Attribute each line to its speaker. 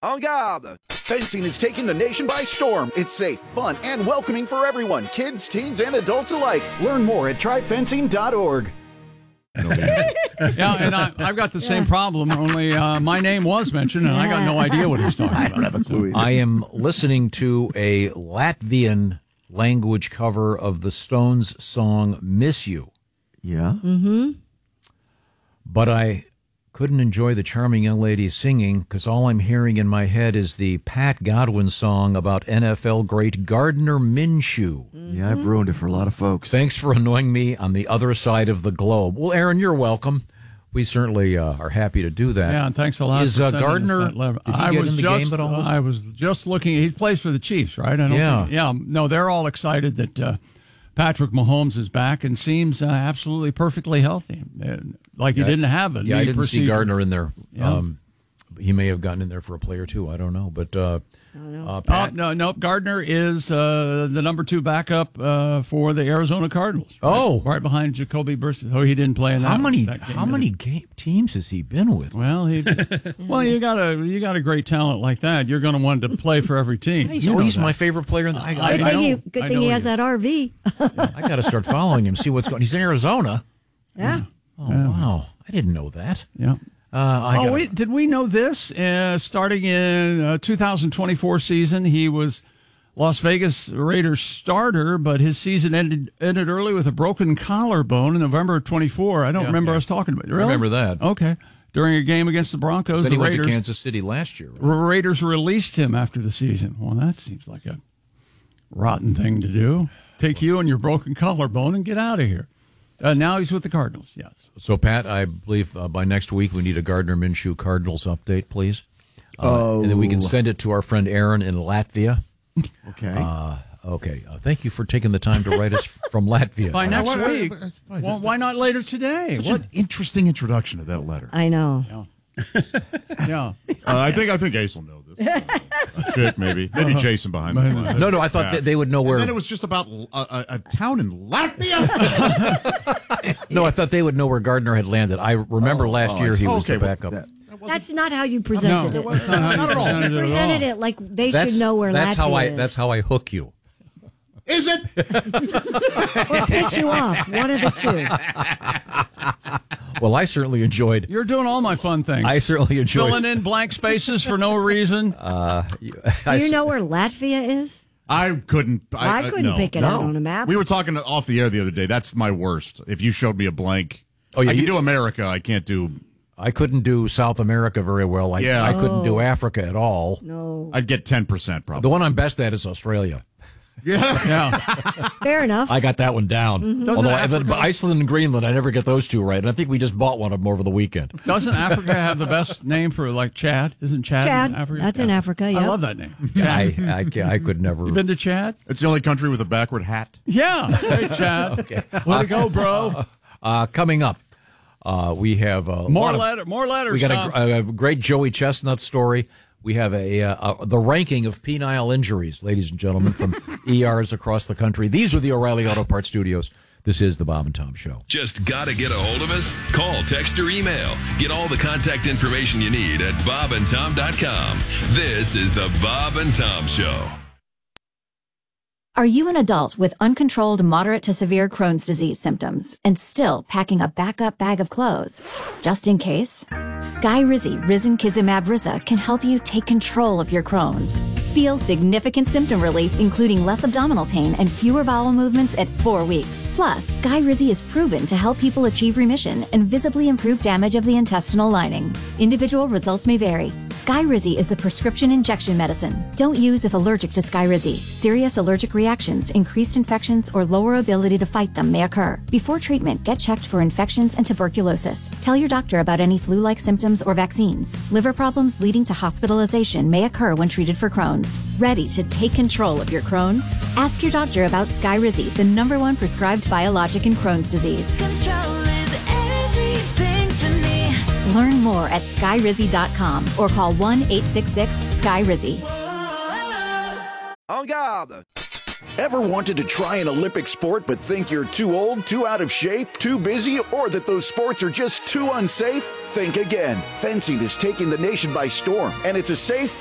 Speaker 1: En garde! Fencing is taking the nation by storm. It's safe, fun, and welcoming for everyone, kids, teens, and adults alike. Learn more at tryfencing.org.
Speaker 2: Yeah, and I've got the same problem, only my name was mentioned, and I got no idea what he's talking about.
Speaker 3: I don't have a clue either.
Speaker 4: I am listening to a Latvian language cover of the Stones song Miss You.
Speaker 3: Yeah?
Speaker 5: Mm-hmm.
Speaker 4: But I couldn't enjoy the charming young lady singing because all I'm hearing in my head is the Pat Godwin song about NFL great Gardner Minshew.
Speaker 3: Yeah, I've ruined it for a lot of folks.
Speaker 4: Thanks for annoying me on the other side of the globe. Well, Aaron, you're welcome. We certainly are happy to do that.
Speaker 2: Yeah, and thanks a lot.
Speaker 4: Is
Speaker 2: for sending us
Speaker 4: Gardner?
Speaker 2: that letter.
Speaker 4: Did he get in the game at all?
Speaker 2: I was just looking. He plays for the Chiefs, right? No, they're all excited that Patrick Mahomes is back and seems absolutely perfectly healthy, like he didn't have it.
Speaker 4: Yeah, I didn't see Gardner in there.
Speaker 2: Yeah.
Speaker 4: He may have gotten in there for a play or two. I don't know, but
Speaker 2: Pat, no. Gardner is the number 2 backup for the Arizona Cardinals. Right behind Jacoby Brissett. Oh, he didn't play in that.
Speaker 4: How many teams has he been with?
Speaker 2: Well, you got a great talent like that. You're going to want to play for every team.
Speaker 4: He's my favorite player in the.
Speaker 5: Good thing he has that RV.
Speaker 4: I got to start following him. See what's going. He's in Arizona.
Speaker 5: Yeah.
Speaker 4: Oh wow! I didn't know that.
Speaker 2: Yeah. Did we know this? Starting in 2024 season, he was Las Vegas Raiders starter, but his season ended early with a broken collarbone in November of 24. I don't remember us talking about it. Really?
Speaker 4: I remember that.
Speaker 2: Okay. During a game against the Broncos,
Speaker 4: Then
Speaker 2: the
Speaker 4: he went
Speaker 2: Raiders,
Speaker 4: to Kansas City last year. Right?
Speaker 2: Raiders released him after the season. Well, that seems like a rotten thing to do. Take you and your broken collarbone and get out of here. Now he's with the Cardinals, yes.
Speaker 4: So, Pat, I believe by next week we need a Gardner Minshew Cardinals update, please. And then we can send it to our friend Aaron in Latvia.
Speaker 3: Okay.
Speaker 4: Okay. Thank you for taking the time to write us from Latvia.
Speaker 2: By next week. Well, why not later today?
Speaker 6: Such an interesting introduction to that letter.
Speaker 5: I know.
Speaker 2: Yeah.
Speaker 6: I think Ace will know this. Chick, maybe Jason behind me.
Speaker 4: No, I thought that they would know where.
Speaker 6: And then it was just about a town in Latvia.
Speaker 4: No, I thought they would know where Gardner had landed. I remember last year he was the backup.
Speaker 5: That's not how you presented it.
Speaker 6: Not at all.
Speaker 5: You presented it like they should know where Latvia is.
Speaker 4: That's how I hook you.
Speaker 6: Is it?
Speaker 5: Or piss you off. One of the two.
Speaker 4: Well, I certainly enjoyed.
Speaker 2: You're doing all my fun things.
Speaker 4: I certainly enjoyed
Speaker 2: filling in blank spaces for no reason.
Speaker 5: Do you know where Latvia is?
Speaker 6: I couldn't.
Speaker 5: I couldn't pick it out on a map.
Speaker 6: We were talking off the air the other day. That's my worst. If you showed me a blank,
Speaker 4: I
Speaker 6: can do America. I can't do.
Speaker 4: I couldn't do South America very well. I couldn't do Africa at all.
Speaker 5: No.
Speaker 6: I'd get 10% probably.
Speaker 4: The one I'm best at is Australia.
Speaker 2: Yeah.
Speaker 5: Fair enough.
Speaker 4: I got that one down.
Speaker 5: Mm-hmm.
Speaker 4: Although Iceland and Greenland, I never get those two right. And I think we just bought one of them over the weekend.
Speaker 2: Doesn't Africa have the best name for like Chad? Isn't Chad in Africa?
Speaker 5: That's in Africa, yeah.
Speaker 2: I love that name.
Speaker 4: I could never.
Speaker 2: You been to Chad?
Speaker 6: It's the only country with a backward hat.
Speaker 2: Yeah. Hey, Chad.
Speaker 4: Okay.
Speaker 2: Way to go, bro.
Speaker 4: Coming up, we have
Speaker 2: more letters.
Speaker 4: We got a great Joey Chestnut story. We have the ranking of penile injuries, ladies and gentlemen, from ERs across the country. These are the O'Reilly Auto Parts Studios. This is the Bob and Tom Show.
Speaker 7: Just got to get a hold of us? Call, text, or email. Get all the contact information you need at bobandtom.com. This is the Bob and Tom Show.
Speaker 8: Are you an adult with uncontrolled moderate to severe Crohn's disease symptoms and still packing a backup bag of clothes? Just in case? Skyrizi Risankizumab Riza can help you take control of your Crohn's. Feel significant symptom relief, including less abdominal pain and fewer bowel movements at 4 weeks. Plus, Skyrizi is proven to help people achieve remission and visibly improve damage of the intestinal lining. Individual results may vary. Skyrizi is a prescription injection medicine. Don't use if allergic to Skyrizi. Serious allergic reactions, increased infections, or lower ability to fight them may occur. Before treatment, get checked for infections and tuberculosis. Tell your doctor about any flu-like symptoms or vaccines. Liver problems leading to hospitalization may occur when treated for Crohn's. Ready to take control of your Crohn's? Ask your doctor about Skyrizi, the #1 prescribed biologic in Crohn's disease.
Speaker 9: Control is everything to me.
Speaker 8: Learn more at skyrizi.com or call 1-866-SKYRIZI.
Speaker 1: En garde! Ever wanted to try an Olympic sport but think you're too old, too out of shape, too busy, or that those sports are just too unsafe? Think again. Fencing is taking the nation by storm, and it's a safe,